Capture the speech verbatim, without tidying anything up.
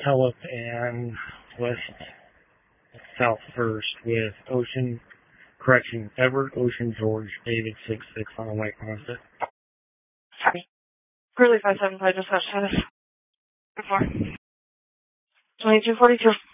Helip and West South First with Ocean, correction, Everett, Ocean, George, David six six on the White Constant. Curly five seven five, dispatch status. Before. twenty-two forty-two.